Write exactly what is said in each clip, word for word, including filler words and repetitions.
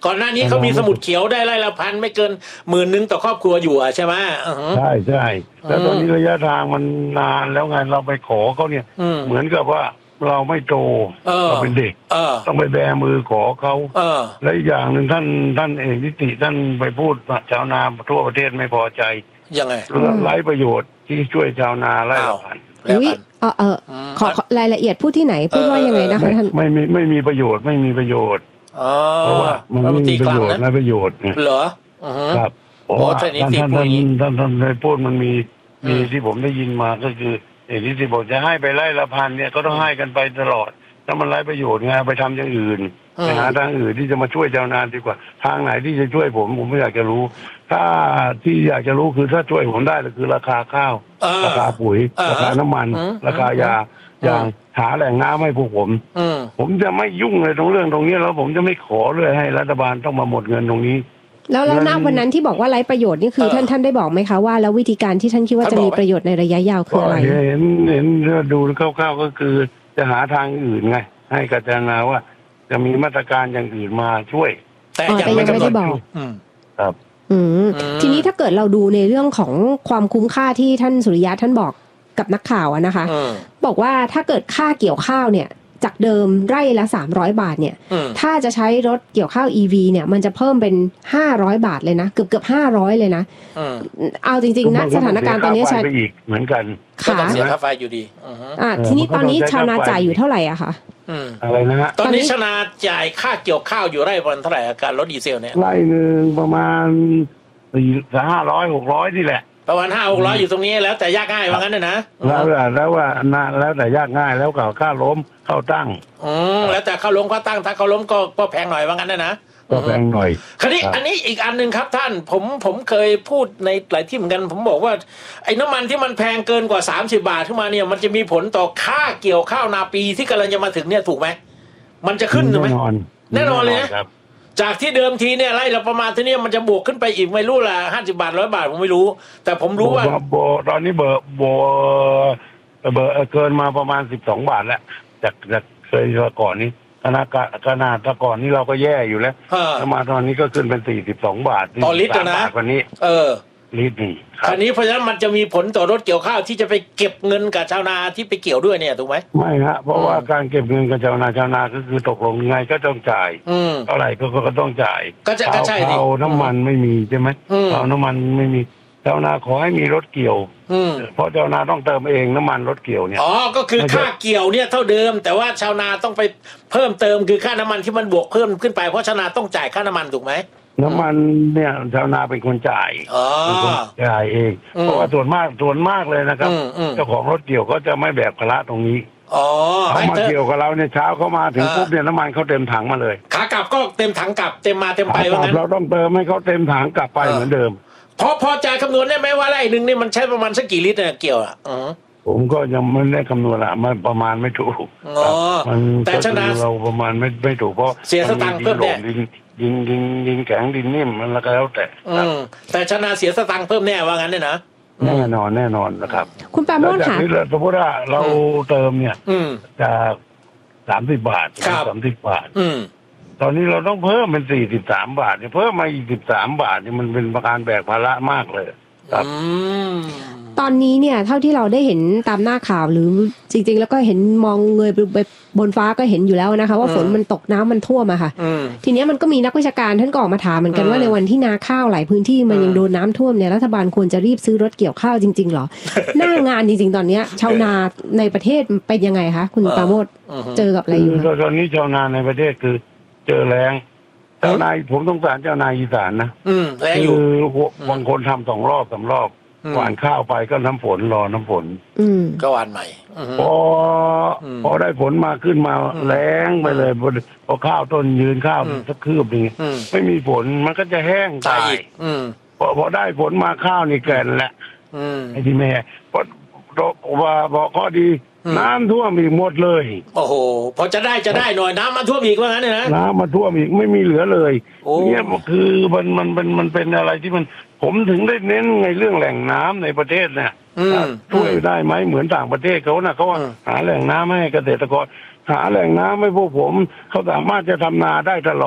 ก่อนหน้านี้เขามีสมุดเขียวได้ไร่ละพันไม่เกินหมื่นนึงต่อครอบครัวอยู่อ่ะใช่ไหมใช่ใช่แต่ตอนนี้ระยะทางมันนานแล้วไงเราไปขอเขาเนี่ยเหมือนกับว่าเราไม่โตเราเป็นเด็กต้องไปแบมือขอเขาและอีกอย่างหนึ่งท่านท่านเอกนิติท่านไปพูดชาวนาทั่วประเทศไม่พอใจยังไงไร้ประโยชน์ที่ช่วยชาวนาไร่ละพันอุ้ยเออเออขอรายละเอียดพูดที่ไหนพูดว่ายังไงนะคะท่านไม่มีไม่มีประโยชน์ไม่มีประโยชน์เพราะว่ามันไม่มีประโยชน์ไม่ประโยชน์เหรอครับเพราะว่าท่านท่านท่านท่านท่านได้พูดมันมีมีที่ผมได้ยินมาก็คือเอกนิติบอกจะให้ไปไร่ละพันเนี่ยก็ต้องให้กันไปตลอดถ้ามันไร้ประโยชน์ไงไปทำอย่างอื่นไปหาทางอื่นที่จะมาช่วยชาวนาดีกว่าทางไหนที่จะช่วยผมผมไม่อยากจะรู้ถ้าที่อยากจะรู้คือถ้าช่วยผมได้ก็คือราคาข้าวราคาปุ๋ยราคาน้ำมันราคายาอย่างหาแหล่งน้ำให้พวกผมผมจะไม่ยุ่งเลยตรงเรื่องตรงนี้แล้วผมจะไม่ขอเลยให้รัฐบาลต้องมาหมดเงินตรงนี้แล้วแล้วณวันนั้นที่บอกว่าไร้ประโยชน์นี่คือท่านท่านได้บอกไหมคะว่าแล้ววิธีการที่ท่านคิดว่าจะมีประโยชน์ในระยะยาวคืออะไรเห็นเห็นดูคร่าวๆก็คือจะหาทางอื่นไงให้กระจายนาว่าจะมีมาตรการอย่างอื่นมาช่วยแต่ยังไม่ได้บอกครับอืมทีนี้ถ้าเกิดเราดูในเรื่องของความคุ้มค่าที่ท่านสุริยะท่านบอกกับนักข่าวนะคะบอกว่าถ้าเกิดค่าเกี่ยวข้าวเนี่ยจากเดิมไร่ละสามร้อยบาทเนี่ยถ้าจะใช้รถเกี่ยวข้าว อี วี เนี่ยมันจะเพิ่มเป็นห้าร้อยบาทเลยนะเกือบเกือบห้าร้อยเลยนะเอาจริงๆนะสถานการณ์ตอนนี้ใช้ไปอีกเหมือนกันก็ต้องเสียค่าไฟอยู่ดีอ่าทีนี้ตอนนี้ชาวนาจ่ายอยู่เท่าไหร่อะคะอะไรนะฮะตอนนี้ชาวนาจ่ายค่าเกี่ยวข้าวอยู่ไร่วันเท่าไหร่การลดดีเซลเนี่ยไร่หนึ่งประมาณสี่ห้าร้อยหกร้อยนี่แหละประมาณห้าหกร้อยอยู่ตรงนี้แล้วแต่ยากง่ายว่างั้นเลยนะแล้วแล้วว่าแล้วแต่ยากง่ายแล้วก็ค่าล้มเข้าตั้งอืมแล้วแต่เข้าล้มเข้าตั้งถ้าเข้าล้มก็ก็แพงหน่อยว่างั้นนะก็แพงหน่อยคราวนี้อันนี้อีกอันหนึ่งครับท่านผมผมเคยพูดในหลายที่เหมือนกันผมบอกว่าไอ้น้ำมันที่มันแพงเกินกว่าสามสิบบาทขึ้นมาเนี่ยมันจะมีผลต่อค่าเกี่ยวข้าวนาปีที่กำลังจะมาถึงเนี่ยถูกไหมมันจะขึ้นถูกไหมแน่นอนแน่นอนเลยนะจากที่เดิมทีเนี่ยไร่ละประมาณที่นี่มันจะบวกขึ้นไปอีกไม่รู้ละห้าสิบบาทร้อยบาทผมไม่รู้แต่ผมรู้ว่าโบตอนนี้เบอร์โบเบอร์เกินมาประมาณสิบสองบาทแล้วจากจากเคยก่อนนี้ขนาดขนาดแต่ก่อนนี้เราก็แย่อยู่แล้วมาตอนนี้ก็ขึ้นเป็นสี่สิบสองบาทต่อลิตรนะวันนี้เออลิตรนึงคราวนี้เพราะฉะนั้นมันจะมีผลต่อรถเกี่ยวข้าวที่จะไปเก็บเงินกับชาวนาที่ไปเกี่ยวด้วยเนี่ยถูกไหมไม่ฮะเพราะว่าการเก็บเงินกับชาวนาชาวนาก็คือตกลงยังไงก็ต้องจ่ายเท่าไหร่ก็ก็ต้องจ่ายก็จะก็ใช่ดิเอาน้ำมันไม่มีใช่ไหมเอาน้ำมันไม่มีชาวนาขอให้มีรถเกี่ยวเพราะชาวนาต้องเติมเองน้ำมันรถเกี่ยวเนี่ยอ๋อก็คือค่าเกี่ยวเนี่ยเท่าเดิมแต่ว่าชาวนาต้องไปเพิ่มเติมคือค่าน้ำมันที่มันบวกเพิ่มขึ้นไปเพราะชาวนาต้องจ่ายค่าน้ำมันถูกไหมน้ำมันเนี่ยชาวนาเป็นคนจ่ายเป็นคนจ่ายเองเพราะว่าส่วนมากส่วนมากเลยนะครับเจ้าของรถเกี่ยวก็จะไม่แบกภาระตรงนี้เขามาเกี่ยวกับเราเนี่ยเช้าเขามาถึงปุ๊บเนี่ยน้ำมันเขาเต็มถังมาเลยขากลับก็เต็มถังกลับเต็มมาเต็มไปว่างั้นเราต้องเติมให้เขาเต็มถังกลับไปเหมือนเดิมพอพอใจคำนวณได้ไหมว่าไร่หนึ่งนี่มันใช้ประมาณสักกี่ลิตรเนี่ยเกี่ยวอ่ะผมก็ยังไม่ได้คำนวณละมันประมาณไม่ถูกมันแต่ชนะเราประมาณไม่ไม่ถูกเพราะเสียสตังค์เพิ่มแน่ดินดินดินดินแข็งดินนิ่มมันแล้วก็แล้วแต่แต่ชนะเสียสตังค์เพิ่มแน่ว่างั้นเนี่ยนะแน่นอนแน่นอนนะครับคุณปราโมทค่ะสมมติว่าเราเติมเนี่ยจากสามสิบบาทสามสิบบาทตอนนี้เราต้องเพิ่มเป็นสี่สิบสามบาทเนี่ยเพิ่มมาอีกสิบสามบาทเนี่ยมันเป็นประการแบกภาระมากเลยครับตอนนี้เนี่ยเท่าที่เราได้เห็นตามหน้าข่าวหรือจริงๆแล้วก็เห็นมองเงยไปบนฟ้าก็เห็นอยู่แล้วนะคะว่าฝนมันตกน้ำมันท่วมอะค่ะทีนี้มันก็มีนักวิชาการท่านก็ออกมาถามเหมือนกันว่าในวันที่นาข้าวหลายพื้นที่มันยังโดนน้าท่วมเนี่ยรัฐบาลควรจะรีบซื้อรถเกี่ยวข้าวจริงๆหรอหน้างานจริงๆตอนนี้ชาวนาในประเทศเป็นยังไงคะคุณปราโมทเจอกับอะไรอยู่ตอนนี้ชาวนาในประเทศคือเจอแรงเจ้านายผมต้องการเจ้านายอีสานนะคือบางคนทำสองรอบสามรอบหว่านข้าวไปก็น้ำฝนรอน้ำฝนก็หว่านใหม่พอพอได้ฝนมาขึ้นมาแรงไปเลยพอข้าวต้นยืนข้าวสักคืบนึงไม่มีฝนมันก็จะแห้งตายพอพอได้ฝนมาข้าวนี่แก่นแหละไอ้ที่แม่พอว่าบอกข้อดีน้ำท่วมอีกหมดเลยโอ้โหพอจะได้จะได้หน่อยน้ำมาท่วมอีกว่างั้นเลยนะน้ำมาท่วมอีกไม่มีเหลือเลยเนี่ยคือมันมันมันมันเป็นอะไรที่มันผมถึงได้เน้นในเรื่องแหล่งน้ำในประเทศเนี่ยช่วยได้ไหมเหมือนต่างประเทศเขานะเขาว่าหาแหล่งน้ำให้เกษตรกรหาแหล่งน้ำให้พวกผมเขาสามารถจะทำนาได้ตลอด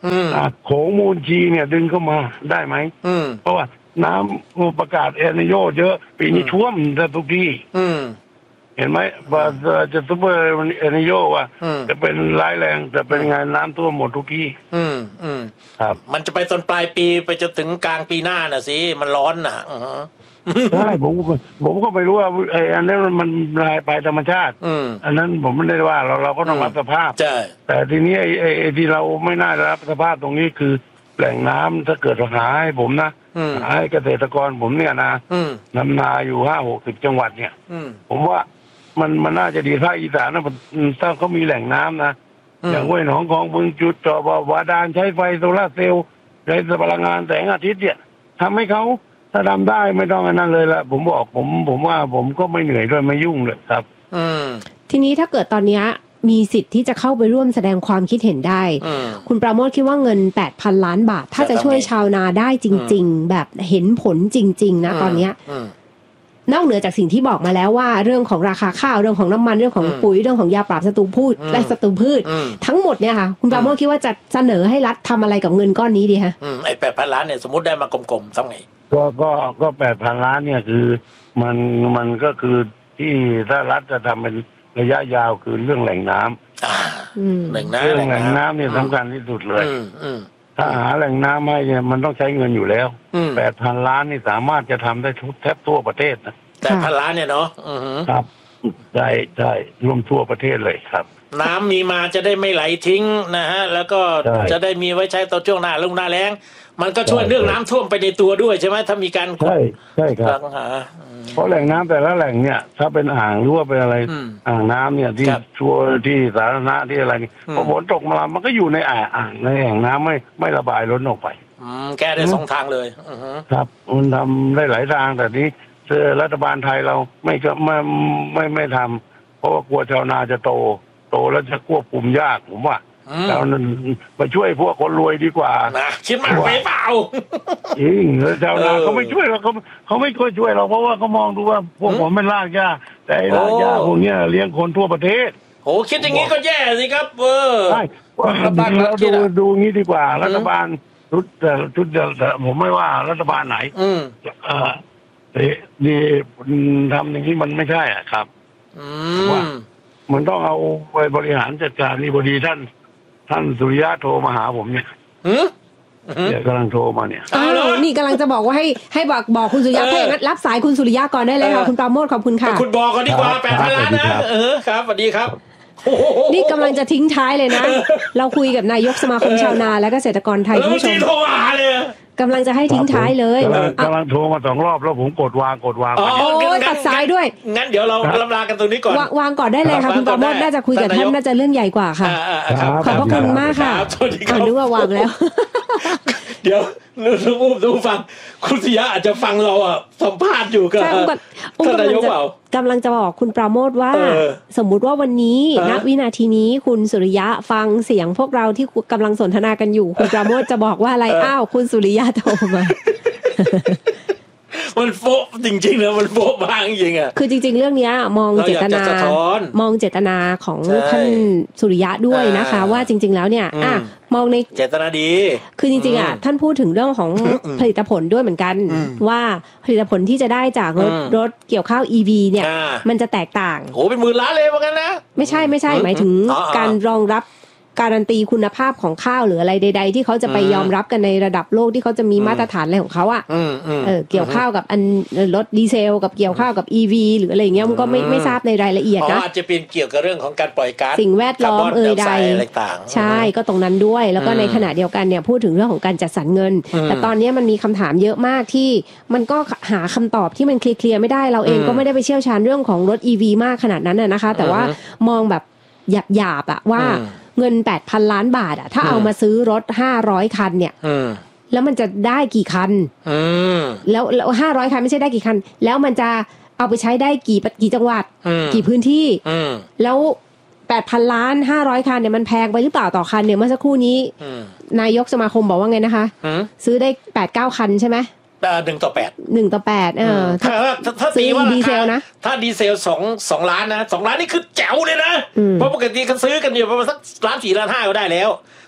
โขงมูลชีเนี่ยดึงเข้ามาได้ไหมเพราะว่าน้ำประกาศเอลนิโญเยอะปีนี้ท่วมทุกที่เห็นไหมว่าจะซุปเปอร์เอลนิโญว่าจะเป็นร้ายแรงจะเป็นงานน้ำท่วมหมดทุกที่ครับมันจะไปต้นปลายปีไปจนถึงกลางปีหน้าน่ะสิมันร้อนน่ะใช่ผมผมก็ไม่รู้ว่าไอ้อันนั้นมันลายไปธรรมชาติอันนั้นผมไม่ได้ว่าเราเราก็ต้องรับสภาพแต่ทีนี้ไอ้ไอ้ที่เราไม่น่าจะรับสภาพตรงนี้คือแหล่งน้ำถ้าเกิดหาให้ผมนะหาให้เกษตรกรผมเนี่ยนะนำนาอยู่ห้าหกสิบจังหวัดเนี่ยผมว่ามันมันน่าจะดีภาคอีสานนะถ้าเขามีแหล่งน้ำนะอย่างห้วยหนองคลองบึงจุดจ่อบวาดาลใช้ไฟโซลาร์เซลล์ใช้พลังงานแสงอาทิตย์เนี่ยทำให้เขาถ้าทำได้ไม่ต้องอันนั้นเลยละผมบอกผมผมว่าผมก็ไม่เหนื่อยด้วยไม่ยุ่งเลยครับอืมทีนี้ถ้าเกิดตอนนี้มีสิทธิ์ที่จะเข้าไปร่วมแสดงความคิดเห็นได้คุณปราโมทคิดว่าเงิน แปดพัน ล้านบาทถ้าจะช่วยชาวนาได้จริงๆแบบเห็นผลจริงๆนะตอนนี้นอกเหนือจากสิ่งที่บอกมาแล้วว่าเรื่องของราคาข้าวเรื่องของน้ำมันเรื่องของปุ๋ยเรื่องของยาปราบศัตรูพืชและศัตรูพืชทั้งหมดเนี่ยค่ะคุณปราโมทคิดว่าจะเสนอให้รัฐทำอะไรกับเงินก้อนนี้ดีฮะไอ้แปดพันล้านเนี่ยสมมติได้มากลมๆสักไงก็ก็ก็แปดพันล้านเนี่ยคือมันมันก็คือที่ถ้ารัฐจะทำเป็นระยะยาวคือเรื่องแหล่งน้ำแหล่งน้ำเรื่องแหล่งน้ำเนี่ยสำคัญที่สุดเลยถ้าหาแหล่งน้ำให้เนี่ยมันต้องใช้เงินอยู่แล้วแปดพันล้านนี่สามารถจะทำได้ทุกแทบทั่วประเทศนะแปดพันล้านเนี่ยเนาะครับใช่ใช่รวมทั่วประเทศเลยครับน้ำมีมาจะได้ไม่ไหลทิ้งนะฮะแล้วก็จะได้มีไว้ใช้ต่อช่วงหน้าลงหน้าแล้งมันก็ช่วยเรื่องน้ำท่วมไปในตัวด้วยใช่ไหมถ้ามีการใช่ใช่ครับเพราะแหล่งน้ำแต่ละแหล่งเนี่ยถ้าเป็นอ่างหรือว่าเป็นอะไรอ่างน้ำเนี่ยที่ชัวที่สาธารณะที่อะไรนี่พอฝนตกมามันก็อยู่ในอ่างในแอ่งน้ำไม่ไม่ระบายล้นออกไปแก้ได้สองทางเลยครับมันทำได้หลายทางแต่นี้รัฐบาลไทยเราไม่ไม่ไม่ไม่ทำเพราะว่ากลัวชาวนาจะโตโตแล้วจะควบคุมยากผมว่าเรานั้นมาช่วยพวกคนรวยดีกว่านะคิดมากไปเปล่าจริงชาวนาเขาไม่ช่วยเราเขาเขาไม่ค่อยช่วยเราเพราะว่าเขามองดูว่าพวกผมเป็นรากหญ้าแต่รากหญ้าพวกนี้เลี้ยงคนทั่วประเทศโอ้คิดอย่างนี้ก็แย่สิครับเออใช่เราดูดูงี้ดีกว่ารัฐบาลชุดชุดผมไม่ว่ารัฐบาลไหนเออนี่ทำอย่างนี้มันไม่ใช่อ่ะครับว่ามันต้องเอาไปบริหารจัดการนี่พอดีท่านท่านสุริยะโทรมาหาผมเนี่ยเดี๋ยวกำลังโทรมาเนี่ยอ้าวนี่กำลังจะบอกว่าให้ให้บอกบอกคุณสุริยะถ้าอย่างนั้นรับสายคุณสุริยะก่อนได้เลยค่ะคุณปราโมทขอบคุณค่ะคุณบอกก่อนดีกว่าแปดพันล้านนะเออครับสวัสดีครับนี่กำลังจะทิ้งท้ายเลยนะเราคุยกับนายกสมาคมชาวนาและเกษตรกรไทยผู้ชมโทรมาเลยกำลังจะให้ทิ้งท้ายเลยกำลังโทรมาสองรอบแล้วผมกดวางกดวางโอ้ตัดสายด้วยงั้นเดี๋ยวเราลำลากันตรงนี้ก่อนวางก่อนได้เลยค่ะคุณปราโมทน่าจะคุยกับท่านน่าจะเรื่องใหญ่กว่าค่ะขอบพระคุณมากค่ะอ่านึกว่าวางแล้วเดี๋ยวดูดูฟังคุณสุริยะอาจจะฟังเราอ่ะสัมภาษณ์อยู่กับท่านนายกเปล่ากำลังจะบอกคุณปราโมทว่าสมมุติว่าวันนี้ณวินาทีนี้คุณสุริยะฟังเสียงพวกเราที่กำลังสนทนากันอยู่คุณปราโมทจะบอกว่าอะไรอ้าวคุณสุริยะโทรมามันโป๊ะจริงๆเลยมันโป๊ะบางจริงอ่ะคือจริงๆเรื่องนี้มองเจตนามองเจตนาของท่านสุริยะด้วยนะคะว่าจริงๆแล้วเนี่ยอ่ะมองในเจตนาดีคือจริงๆอ่ะท่านพูดถึงเรื่องของผลิตผลด้วยเหมือนกันว่าผลิตผลที่จะได้จากรถรถเกี่ยวข้าว อี วี เนี่ยมันจะแตกต่างโอ้เป็นหมื่นล้านเลยเหมือนกันนะไม่ใช่ไม่ใช่หมายถึงการรองรับการันตีคุณภาพของข้าวหรืออะไรใดๆที่เขาจะไปยอมรับกันในระดับโลกที่เขาจะมีมาตรฐานอะไรของเขาอ่ะเออเกี่ยวข้าวกับอันรถดีเซลกับเกี่ยวข้าวกับ อี วี หรืออะไรเงี้ยมันก็ไม่ไม่ทราบในรายละเอียดนะอาจจะเป็นเกี่ยวกับเรื่องของการปล่อยก๊าซสิ่งแวดล้อมเอ่ยใดใช่ก็ตรงนั้นด้วยแล้วก็ในขณะเดียวกันเนี่ยพูดถึงเรื่องของการจัดสรรเงินแต่ตอนนี้มันมีคำถามเยอะมากที่มันก็หาคำตอบที่มันเคลียร์ไม่ได้เราเองก็ไม่ได้ไปเชี่ยวชาญเรื่องของรถ อี วี มากขนาดนั้นน่ะนะคะแต่ว่ามองแบบหยาบๆอ่ะว่าเงิน แปดพัน ล้านบาทอ่ะถ้าเอามาซื้อรถห้าร้อยคันเนี่ยแล้วมันจะได้กี่คันแล้วแล้วห้าร้อยคันไม่ใช่ได้กี่คันแล้วมันจะเอาไปใช้ได้กี่กี่จังหวัดกี่พื้นที่แล้ว แปดพัน ล้านห้าร้อยคันเนี่ยมันแพงไปหรือเปล่าต่อคันเนี่ยเมื่อสักครู่นี้นายกสมาคมบอกว่าไงนะคะซื้อได้ แปดเก้า คันใช่ไหมหนึ่งต่อแปดหนึ่งต่อแปดเออถ้าถ้าตีว่าดีเซลนะถ้าดีเซลสองสองล้านนะสองล้านนี่คือแจ๋วเลยนะเพราะปกติเขาซื้อกันอยู่ประมาณสักล้านสี่ล้านห้าก็ได้แล้ว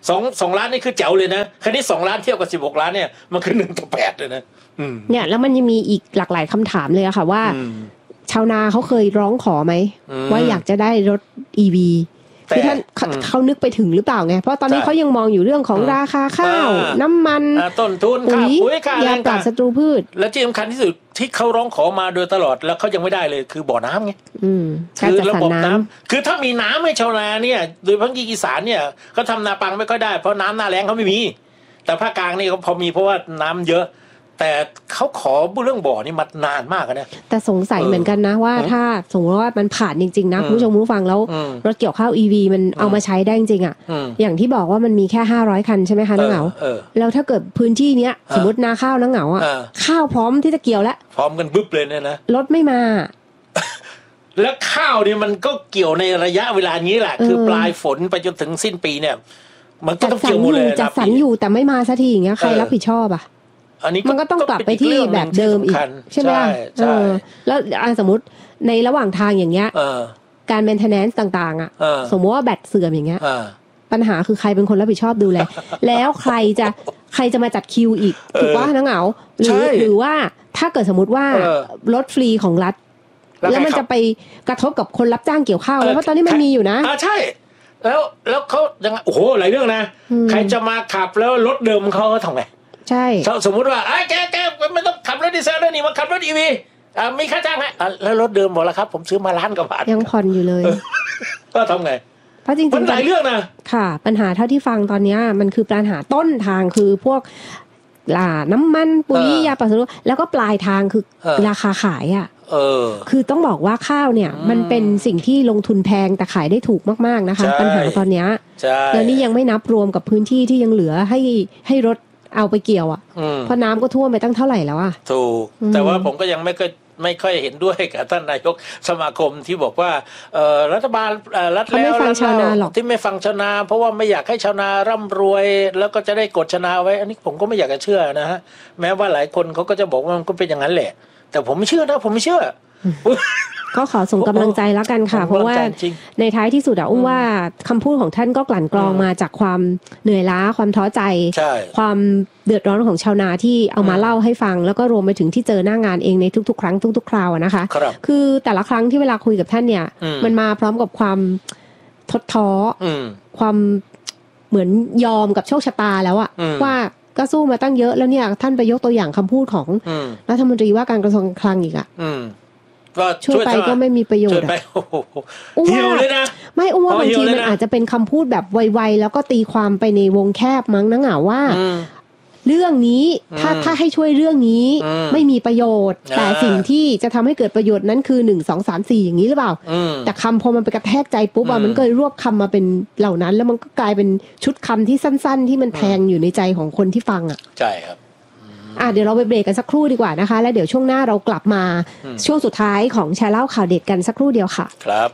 สองสองล้านนี่คือเจ๋วเลยนะคราวนี้สองล้านเทียบกับสิบหกล้านเนี่ยมันคือหนึ่งต่อแปดเลยนะเนี่ยแล้วมันยังมีอีกหลากหลายคำถามเลยอะค่ะว่าชาวนาเขาเคยร้องขอไหมว่าอยากจะได้รถ อี วีที่ท่านเขานึกไปถึงหรือเปล่าไงเพราะตอนนี้เขายังมองอยู่เรื่องของราคาข้าวน้ำมันต้นทุนค่าปุ๋ยค่ายาปราบศัตรูพืชและที่สำคัญที่สุดที่เขาร้องขอมาโดยตลอดแล้วเขายังไม่ได้เลยคือบ่อน้ำไงคือระบบน้ำคือถ้ามีน้ำให้ชาวนาเนี่ยโดยเฉพาะอีสานเนี่ยเขาทำนาปังไม่ค่อยได้เพราะน้ำหน้าแล้งเขาไม่มีแต่ภาคกลางนี่เขาพอมีเพราะว่าน้ำเยอะแต่เขาขอเรื่องบ่อนี่มานานมากนะแต่สงสัยเหมือนกันนะว่าถ้าสมมติว่ามันผ่านจริงๆนะคุณผู้ชมผู้ฟังแล้วรถเกี่ยวข้าว อี วี มันเอามาใช้ได้จริงๆอ่ะอย่างที่บอกว่ามันมีแค่ห้าร้อยคันใช่ไหมคะน้าเหงาแล้วถ้าเกิดพื้นที่เนี้ยสมมตินาข้าวน้าเหงาอ่ะข้าวพร้อมที่จะเกี่ยวแล้วพร้อมกันบึ๊บเลยเนี่ยนะรถไม่มาแล้วข้าวเนี่ยมันก็เกี่ยวในระยะเวลานี้แหละคือปลายฝนไปจนถึงสิ้นปีเนี่ยมันก็ต้องเกี่ยวหมดเลยจัดสรรอยู่แต่ไม่มาสักทีอย่างเงี้ยใครรับผิดชอบอ่ะมันก็ต้องกลับไปที่แบบเดิมอีกใช่ไหมเออแล้วสมมติในระหว่างทางอย่างเงี้ยการ maintenance ต่างๆอ่ะสมมติว่าแบตเสื่อมอย่างเงี้ยปัญหาคือใครเป็นคนรับผิดชอบดูแลแล้วใครจะใครจะมาจัดคิวอีกถูกว่าน้าเหงาหรือหรือว่าถ้าเกิดสมมติว่ารถฟรีของรัฐแล้วมันจะไปกระทบกับคนรับจ้างเกี่ยวข้าวเพราะตอนนี้มันมีอยู่นะอ่าใช่แล้วแล้วเขายังโอ้โหหลายเรื่องนะใครจะมาขับแล้วรถเดิมเขาทำไงใช่สมมติว่าไอ้แกแกไม่ต้องขับรถดีเซลแล้วนี่มาขับรถ อี วี อ่ามีค่าจ้างให้แล้วรถเดิมบอกแล้วครับผมซื้อมาล้านกว่าบาทยังผ่อนอยู่เลยก็ทำไงเพราะจริงๆมันหลายเรื่องนะค่ะปัญหาเท่าที่ฟังตอนนี้มันคือปัญหาต้นทางคือพวกล่าน้ำมันปุ๋ยยาปราบศัตรูแล้วก็ปลายทางคือราคาขายอ่ะเออคือต้องบอกว่าข้าวเนี่ยมันเป็นสิ่งที่ลงทุนแพงแต่ขายได้ถูกมากๆนะคะปัญหาตอนนี้แล้วนี่ยังไม่นับรวมกับพื้นที่ที่ยังเหลือให้ให้รถเอาไปเกี่ยวอ่ะเพราะน้ำก็ท่วมไปตั้งเท่าไหร่แล้วอ่ะถูกแต่ว่าผมก็ยังไม่ก็ไม่ค่อยเห็นด้วยกับท่านนายกสมาคมที่บอกว่ารัฐบาลรัฐแล้วที่ไม่ฟังชาวนาเพราะว่าไม่อยากให้ชาวนาร่ำรวยแล้วก็จะได้กดชาวนาไว้อันนี้ผมก็ไม่อยากจะเชื่อนะฮะแม้ว่าหลายคนเขาก็จะบอกว่ามันก็เป็นอย่างนั้นแหละแต่ผมไม่เชื่อนะผมไม่เชื่อก็ขอส่งกำลังใจแล้วกันค่ะเพราะว่าในท้ายที่สุดอะอุ้มว่าคำพูดของท่านก็กลั่นกรองมาจากความเหนื่อยล้าความท้อใจความเดือดร้อนของชาวนาที่เอามาเล่าให้ฟังแล้วก็รวมไปถึงที่เจอหน้างานเองในทุกๆครั้งทุกๆคราวนะคะคือแต่ละครั้งที่เวลาคุยกับท่านเนี่ยมันมาพร้อมกับความท้อท้อความเหมือนยอมกับโชคชะตาแล้วอะว่าก็สู้มาตั้งเยอะแล้วเนี่ยท่านไปยกตัวอย่างคำพูดของรัฐมนตรีว่าการกระทรวงคลังอีกอะช่วยไปก็ไม่มีประโยชน์เหี่ยวเลยนะไม่อ้วนบางทีมันอาจจะเป็นคำพูดแบบไวๆแล้วก็ตีความไปในวงแคบมั้งนะเหงาว่าเรื่องนี้ถ้าถ้าให้ช่วยเรื่องนี้ไม่มีประโยชน์แต่สิ่งที่จะทำให้เกิดประโยชน์นั้นคือหนึ่งสองสามสี่อย่างนี้หรือเปล่าแต่คำพอมันไปกระแทกใจปุ๊บอะมันก็รวบคำมาเป็นเหล่านั้นแล้วมันก็กลายเป็นชุดคำที่สั้นๆที่มันแทงอยู่ในใจของคนที่ฟังอ่ะใช่ครับอ่ะเดี๋ยวเราไปเบรกกันสักครู่ดีกว่านะคะแล้วเดี๋ยวช่วงหน้าเรากลับมาช่วงสุดท้ายของแชร์เล่าข่าวเด็ดกันสักครู่เดียวค่ะครับ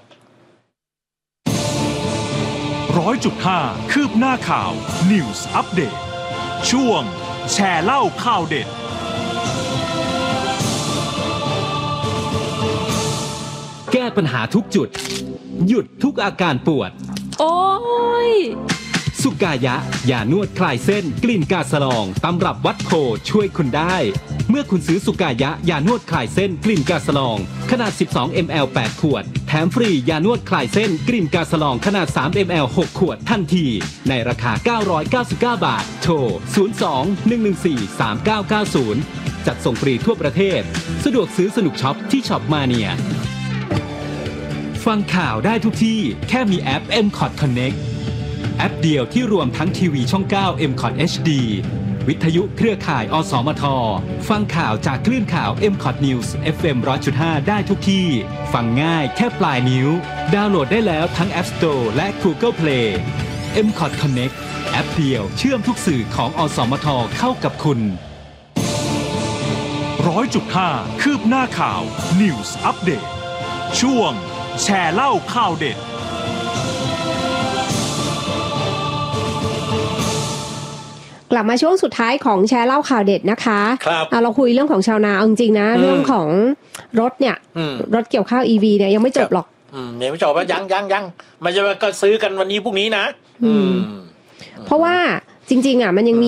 ร้อยจุดห้าคืบหน้าข่าว News Update ช่วงแชร์เล่าข่าวเด็ดแก้ปัญหาทุกจุดหยุดทุกอาการปวดโอ้ยสุกายะยานวดคลายเส้นกลิ่นกาสลองตำรับวัดโพช่วยคุณได้เมื่อคุณซื้อสุกายะยานวดคลายเส้นกลิ่นกาสลองขนาดสิบสองมิลลิลิตร แปดขวดแถมฟรียานวดคลายเส้นกลิ่นกาสลองขนาดสามมิลลิลิตร หกขวดทันทีในราคาเก้าร้อยเก้าสิบเก้าบาทโทรศูนย์ สอง หนึ่ง หนึ่ง สี่ สาม เก้า เก้า ศูนย์จัดส่งฟรีทั่วประเทศสะดวกซื้อสนุกช็อปที่ช็อปมาเนียฟังข่าวได้ทุกที่แค่มีแอป เอ็ม คอท Connectแอปเดียวที่รวมทั้งทีวีช่องเก้า เอ็ม คอท เอช ดี วิทยุเครือข่ายอสมทฟังข่าวจากคลื่นข่าว เอ็ม คอท News เอฟ เอ็ม หนึ่งร้อยจุดห้า ได้ทุกที่ฟังง่ายแค่ปลายนิ้วดาวน์โหลดได้แล้วทั้ง App Store และ Google Play เอ็ม คอท Connect แอปเดียวเชื่อมทุกสื่อของอสมทเข้ากับคุณร้อยจุดห้า คืบหน้าข่าว News Update ช่วงแชร์เล่าข่าวเด็ดกลับมาช่วงสุดท้ายของแชร์เล่าข่าวเด็ดนะคะครับเราคุยเรื่องของชาวนาจริงๆนะเรื่องของรถเนี่ยรถเกี่ยวข้าว อี วี เนี่ยยังไม่จบหรอกอืมยังไม่จบว่ายังยังยังมันจะก็ซื้อกันวันนี้พรุ่งนี้นะอืมเพราะว่าจริงๆอ่ะมันยังมี